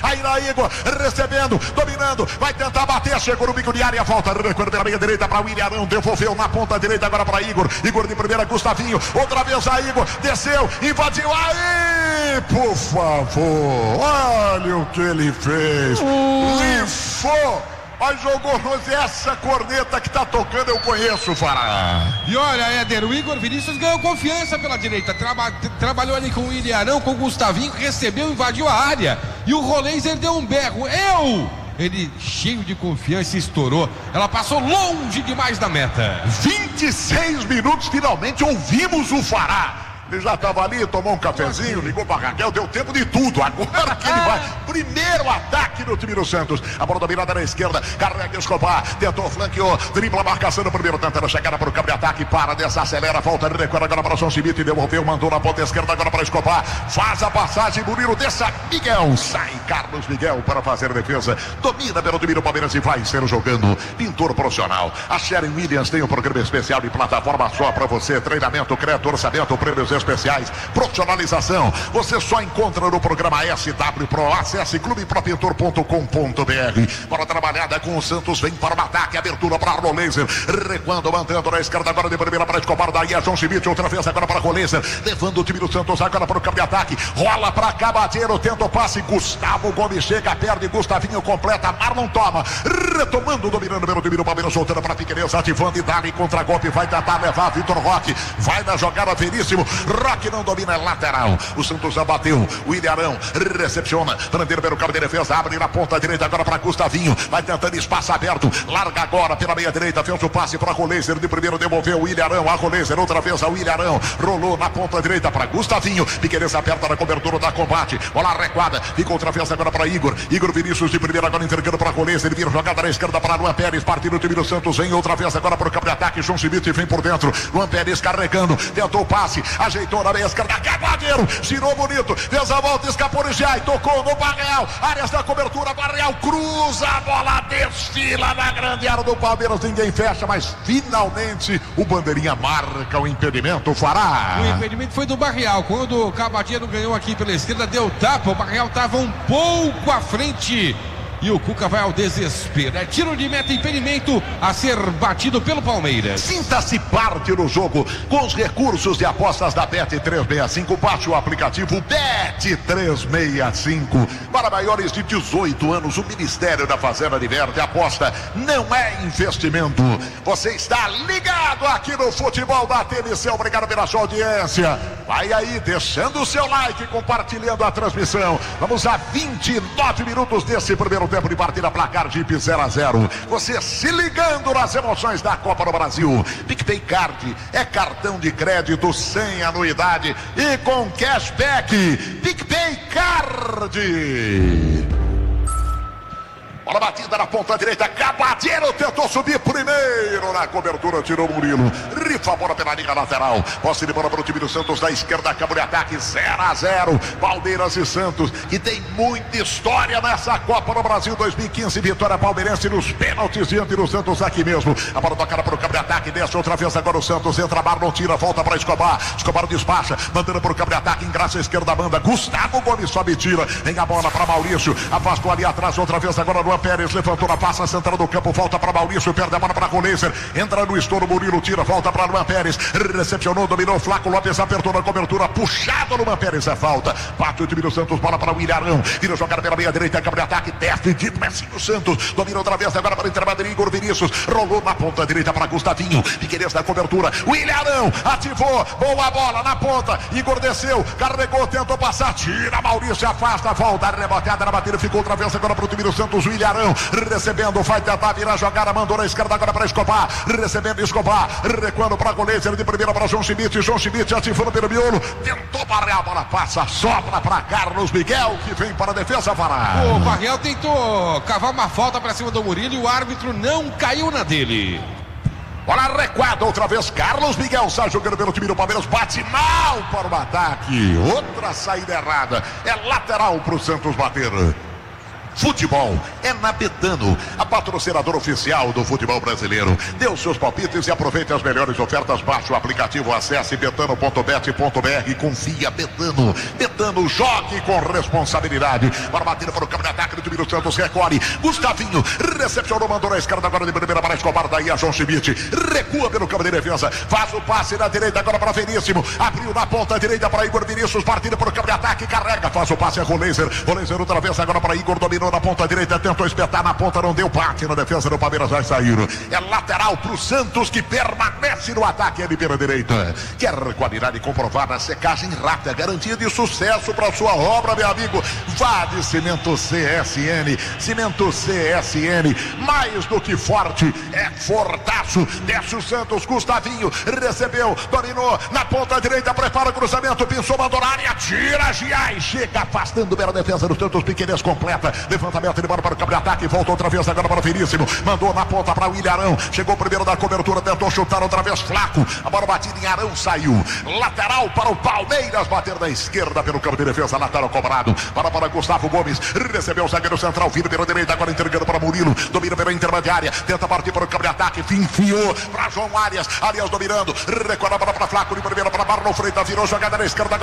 Aí na Igor, recebendo, dominando, vai tentar bater, chegou no bico de área, volta, recuando pela meia direita para o William Arão, devolveu na ponta direita agora para Igor. Igor de primeira, Gustavinho, outra vez a Igor, desceu, invadiu, aí, por favor, olha o que ele fez, rifou. Mas jogou essa corneta que tá tocando, eu conheço, Fará. E olha, Éder, o Igor Vinícius ganhou confiança pela direita, trabalhou ali com o William Arão, com o Gustavinho, recebeu, invadiu a área, e o Roleiser deu um berro, ele cheio de confiança estourou, ela passou longe demais da meta. 26 minutos, finalmente ouvimos o Fará. Ele já estava ali, tomou um cafezinho, ligou para Raquel, deu tempo de tudo. Agora que ele vai. Primeiro ataque do time do Santos. A bola dominada na esquerda. Carrega Escobar. Tentou, flanqueou. Dribla a marcação no primeiro. Tentando chegar para o campo de ataque. Para, desacelera. Volta de recuo agora para o João Schmidt. Devolveu, mandou na ponta esquerda agora para Escobar. Faz a passagem. Murilo desça. Miguel. Sai Carlos Miguel para fazer a defesa. Domina pelo time do Palmeiras e vai ser jogando. Pintor profissional. A Sharon Williams tem um programa especial de plataforma só para você. Treinamento, crédito, orçamento, prêmios especiais, profissionalização, você só encontra no programa SW Pro. Acesse clubepropintor.com.br. Para trabalhada com o Santos, vem para o ataque, abertura para Arno Laser, recuando, mantendo na esquerda agora de primeira para Escobar, daí a João Schmidt, outra vez agora para Laser, levando o time do Santos agora para o campo de ataque, rola para Cabadeiro, tenta o passe, Gustavo Gomes chega, perde, Gustavinho completa, Marlon toma, retomando, dominando pelo time do Palmeiras, soltando para Figueiredo, ativando e dá em contra-golpe, vai tentar levar Vitor Roque, vai na jogada Veríssimo, Roque não domina, é lateral. O Santos já bateu. O William Arão recepciona. Prandeiro pelo cabo de defesa. Abre na ponta direita agora para Gustavinho. Vai tentando espaço aberto. Larga agora pela meia direita. Fez o passe para Roleiser. De primeiro devolveu o William Arão. A Roleiser outra vez a William Arão. Rolou na ponta direita para Gustavinho. Piqueires aperta na cobertura da combate. Bola recuada. Fica outra vez agora para Igor. Igor Vinícius de primeiro agora entregando para Roleiser. Ele vira jogada na esquerda para Luan Pérez. Partindo o time do Santos. Vem outra vez agora para o campo de ataque. João Schmidt vem por dentro. Luan Pérez carregando. Tentou o passe. Ajeitou na meia esquerda. Cabadeiro, girou bonito, fez a volta, escapou de Jai, tocou no Barreal, áreas da cobertura, Barreal cruza, a bola desfila na grande área do Palmeiras, ninguém fecha, mas finalmente o bandeirinha marca o impedimento, Fará. O impedimento foi do Barreal, quando o Cabadeiro ganhou aqui pela esquerda, deu tapa, o Barreal estava um pouco à frente. E o Cuca vai ao desespero. É tiro de meta, impedimento a ser batido pelo Palmeiras. Sinta-se parte do jogo com os recursos de apostas da Bet365. Baixe o aplicativo Bet365. Para maiores de 18 anos, o Ministério da Fazenda diverte. Aposta não é investimento. Você está ligado aqui no Futebol da TNC. Obrigado pela sua audiência. Vai aí, deixando o seu like, compartilhando a transmissão. Vamos a 29 minutos desse primeiro tempo de partida, placar de 0-0. Você se ligando nas emoções da Copa do Brasil. PicPay Card é cartão de crédito sem anuidade e com cashback. PicPay Card. Bola batida na ponta direita, Cabadeiro tentou subir primeiro na cobertura, tirou o Murilo, rifa a bola pela linha lateral, posse de bola para o time do Santos da esquerda, campo de ataque, 0-0, Palmeiras e Santos, que tem muita história nessa Copa do Brasil 2015, vitória palmeirense nos pênaltis diante do Santos aqui mesmo, a bola tocada para o campo de ataque, desce outra vez agora o Santos, entra Marlon, tira, volta para Escobar, Escobar despacha, mandando para o campo de ataque, engraça a esquerda, banda, Gustavo Gomes sobe e tira, vem a bola para Maurício, afastou ali atrás, outra vez agora no Pérez, levantou na passa central do campo, volta para Maurício, perde a bola para Roleiser, entra no estouro, Murilo tira, volta para Luan Pérez, recepcionou, dominou, Flaco Lopes apertou na cobertura, puxado Luan Pérez, é falta, bate o time do Santos, bola para o William Arão, vira jogada pela meia direita, câmara de ataque, desce de Messinho Santos, domina outra vez agora para entrar de Igor Vinícius, rolou na ponta direita para Gustavinho, Figueiredo na cobertura, William Arão, ativou, boa bola na ponta, Igor desceu, carregou, tentou passar, tira, Maurício afasta, volta, reboteada na batida, ficou outra vez agora para o time do Santos, William Arão, recebendo, vai tentar virar a jogada, mandou na esquerda agora para Escobar, recebendo Escobar, recuando para Goleiser, de primeira para João Schmidt ativando pelo miolo, tentou barrear, a bola passa, sobra para Carlos Miguel, que vem para a defesa, Fará. O Barreal tentou cavar uma falta para cima do Murilo e o árbitro não caiu na dele. Bola recuada outra vez, Carlos Miguel sai jogando pelo time do Palmeiras, bate mal para o ataque, outra saída errada, é lateral para o Santos bater. Futebol é na Betano, a patrocinadora oficial do futebol brasileiro. Dê os seus palpites e aproveite as melhores ofertas. Baixe o aplicativo, acesse betano.bet.br e confia. Betano, Betano, jogue com responsabilidade. Para bater para o campo de ataque. time do Santos, recolhe. Gustavinho recepcionou, mandou na esquerda agora de primeira para Escobar, daí a João Schmidt. Recua pelo campo de defesa. Faz o passe na direita agora para Veríssimo. Abriu na ponta direita para Igor Vinícius. Partindo para o campo de ataque. Carrega. Faz o passe a Roleiser. Roleiser outra vez agora para Igor. Dominou na ponta direita. Tentou espetar na ponta. Não deu parte na defesa do Palmeiras. Vai sair. É lateral para o Santos que permanece no ataque ali pela direita. Quer qualidade comprovada. Secagem rápida. Garantia de sucesso para sua obra, meu amigo. Vá de Cimento CSN. Cimento CSN. Mais do que forte. É fortaço. Desce o Santos. Gustavinho recebeu. Dominou na ponta direita. Prepara o cruzamento. Pensou, mandou na área. Tira Giai. Chega afastando pela defesa do Santos. Pequenez completa. Levantamento de bola para o campo de ataque. Volta outra vez agora para o Veríssimo. Mandou na ponta para o Ilharão. Chegou primeiro da cobertura. Tentou chutar outra vez Flaco. A bola batida em Arão. Saiu. Lateral para o Palmeiras. Bater na esquerda pelo campo de defesa. Lateral cobrado. Para Gustavo Gomes. Recebeu o zagueiro central. Vira pela direita. Agora entregando para Murilo. Domina pela intermediária. Tenta partir para o campo de ataque. Enfiou para João Arias. Arias dominando. Recolhe a bola para Flaco. De primeira para Marlon Freitas. Virou jogada na esquerda.